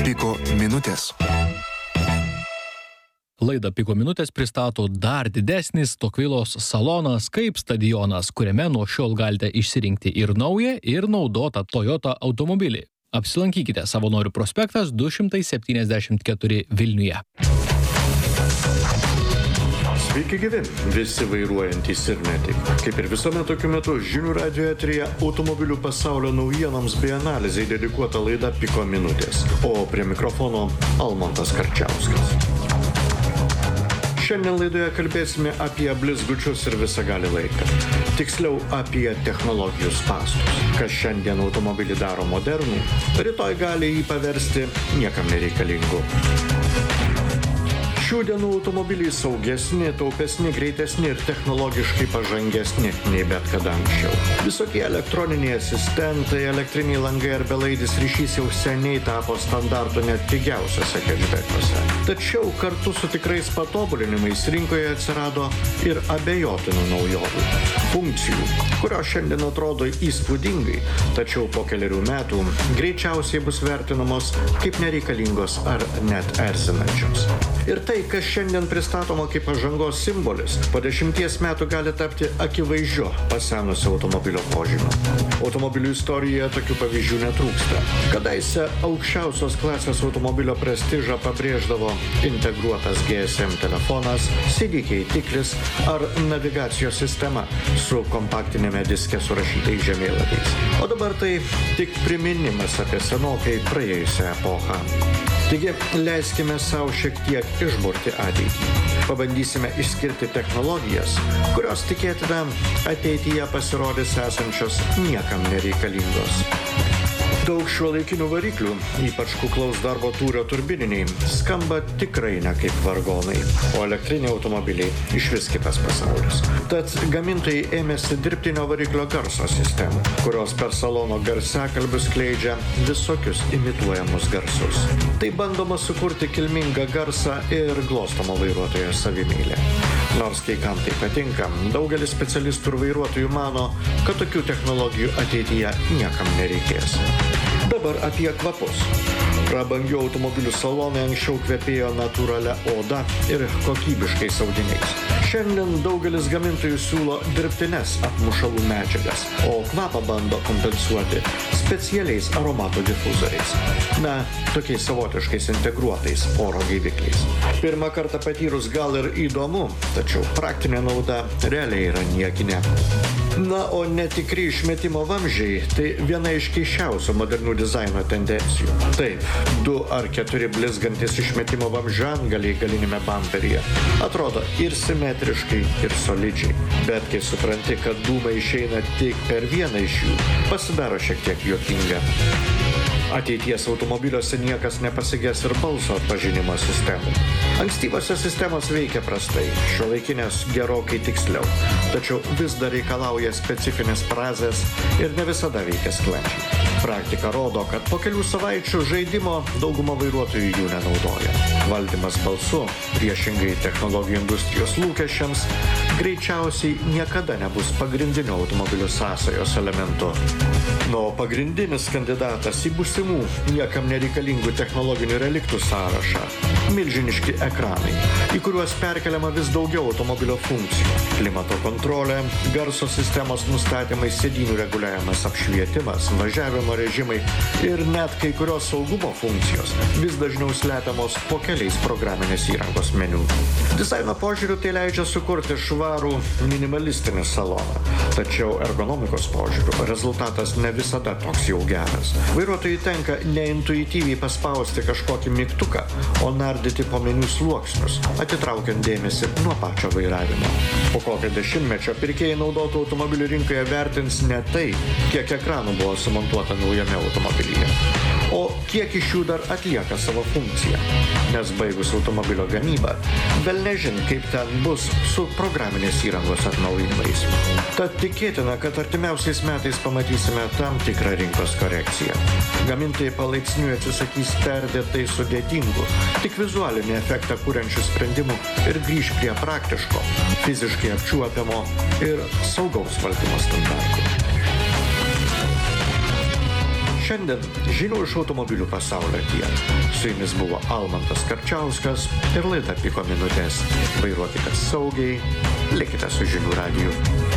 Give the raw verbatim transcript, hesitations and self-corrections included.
Piko minutės. Laidą Piko minutės pristato dar didesnis Tokvilos salonas kaip stadionas, kuriame nuo šiol galite išsirinkti ir naują, ir naudotą Toyota automobilį. Apsilankykite Savanorių prospektas du šimtai septyniasdešimt keturi Vilniuje. Sveiki gyvi, visi vairuojantys ir ne tik. Kaip ir visuomet tokiu metu žinių radijo eteryje automobilių pasaulio naujienoms bei analizai dedikuota laida Piko minutės. O prie mikrofono Almantas Karčiauskas. Šiandien laidoje kalbėsime apie blizgučius ir visagalį laiką. Tiksliau apie technologijų spąstus. Kas šiandien automobilį daro modernų, rytoj gali jį paversti niekam nereikalingu. Šių dienų automobiliai saugesni, taupesni, greitesni ir technologiškai pažangesni nei bet kada anksčiau. Visokie elektroniniai asistentai, elektriniai langai ar belaidis ryšys jau seniai tapo standartu net pigiausiose hatchbackuose. Tačiau kartu su tikrais patobulinimais rinkoje atsirado ir abejotinų naujovių. Funkcijų, kurios šiandien atrodo įspūdingai, tačiau po keliarių metų greičiausiai bus vertinamos kaip nereikalingos ar net erzinančios. Ir tai, kas šiandien pristatoma kaip pažangos simbolis, po dešimties metų gali tapti akivaizdžiu pasenusio automobilio požymiu. Automobilių istorijoje tokių pavyzdžių netrūksta. Kadaise aukščiausios klasės automobilio prestižą pabrėždavo integruotas G S M telefonas, C D keitiklis ar navigacijos sistema su kompaktinėme diske surašytais žemėlapiais. O dabar tai tik priminimas apie senokai praėjusią epochą. Taigi, leiskime savo šiek tiek išburti ateitį. Pabandysime išskirti technologijas, kurios tikėtina ateityje pasirodys esančios niekam nereikalingos. Daug šiuolaikinių variklių, ypač kuklaus darbo tūrio turbininiai, skamba tikrai ne kaip vargonai, o elektriniai automobiliai išvis kitas pasaulis. Tad gamintojai ėmėsi dirbtinio variklio garso sistemų, kurios per salono garsiakalbius skleidžia visokius imituojamus garsus. Tai bandoma sukurti kilmingą garsą ir glostomą vairuotojo savimeilę. Nors kai kam tai patinka, daugelis specialistų ir vairuotojų mano, kad tokių technologijų ateityje niekam nereikės. Dabar apie kvapus. Prabangių automobilių salonai anksčiau kvepėjo natūralia oda ir kokybiškais audiniais. Šiandien daugelis gamintojų siūlo dirbtines apmušalų medžiagas, o kvapą bando kompensuoti specialiais aromato difuzoriais. Na, tokiais savotiškais integruotais oro gaivikliais. Pirmą kartą patyrus gal ir įdomu, tačiau praktinė nauda realiai yra niekinė. Na, o netikri išmetimo vamzdžiai – tai viena iš keisčiausių modernių dizaino tendencijų. Taip, du ar keturi blizgantis išmetimo vamzdžio antgaliai galinėme bamperyje atrodo ir simetriškai, ir solidžiai. Bet kai supranti, kad dūmai išeina tik per vieną iš jų, pasidaro šiek tiek juokinga. Ateities automobiliuose niekas nepasigės ir balso atpažinimo sistemų. Ankstyvosios sistemos veikia prastai, šiuolaikinės gerokai tiksliau, tačiau vis dar reikalauja specifinės frazės ir ne visada veikia sklandžiai. Praktika rodo, kad po kelių savaičių žaidimo dauguma vairuotojų jų nenaudoja. Valdymas balsu, priešingai technologijų industrijos lūkesčiams, greičiausiai niekada nebus pagrindinio automobilių sąsajos elementu. Nu, pagrindinis kandidatas į būsimų niekam nereikalingų technologinių reliktų sąrašą – milžiniški ekranai, į kuriuos perkeliama vis daugiau automobilio funkcijų. Klimato kontrolė, garso sistemos nustatymai, sėdynių reguliavimas, apšvietimas, važiavimo režimai ir net kai kurios saugumo funkcijos vis dažniau slepiamos po keliais programinės įrangos meniu. Dizaino požiūriu tai leidžia sukurti švarų minimalistinį saloną, tačiau ergonomikos požiūriu rezultatas ne visada toks jau geras. Vairuotojui tenka neintuityviai paspausti kažkokį mygtuką, o nardyti po meniu sluoksnius, atitraukiant dėmesį nuo pačio vairavimo. Po kokio dešimtmečio pirkėjai naudotų automobilių rinkoje vertins ne tai, kiek ekranų buvo sumontuota naujame automobilyje, o kiek iš jų dar atlieka savo funkciją. Nes baigus automobilio gamybą, vėl nežin, kaip ten bus su programinės įrangos atnaujinimais. Tad tikėtina, kad artimiausiais metais pamatysime tam tikrą rinkos korekciją. Gamintojai palaipsniui atsisakys perdėtai sudėtingų, tik vizualinį efektą kuriančių sprendimų ir grįš prie praktiško, fiziškai apčiuopiamo ir saugaus valdymo standartų. šiandien žinių iš automobilių pasaulio tiek. Su jumis buvo Almantas Karčiauskas ir laida Piko minutės. Vairuokite saugiai, likite su Žinių radiju.